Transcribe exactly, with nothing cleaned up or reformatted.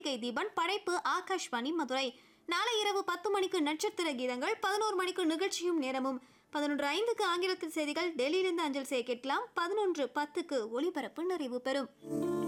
தீபன் படைப்பு ஆகாஷ்வாணி மதுரை. நாளை இரவு பத்து மணிக்கு நட்சத்திர கீதங்கள், பதினோரு மணிக்கு நிகழ்ச்சியும் நேரமும், பதினொன்று ஐந்துக்கு ஆங்கிலத்தில் செய்திகள் டெல்லியிலிருந்து அஞ்சல் செய்ய கேட்கலாம். பதினொன்று பத்துக்கு ஒளிபரப்பு நிறைவு பெறும்.